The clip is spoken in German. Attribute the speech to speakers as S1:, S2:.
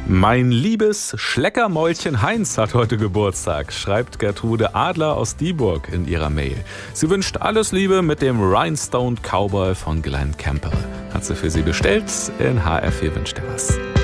S1: Mein liebes Schleckermäulchen Heinz hat heute Geburtstag, schreibt Gertrude Adler aus Dieburg in ihrer Mail. Sie wünscht alles Liebe mit dem Rhinestone Cowboy von Glen Campbell. Hat sie für Sie bestellt, in HR4 wünscht er was.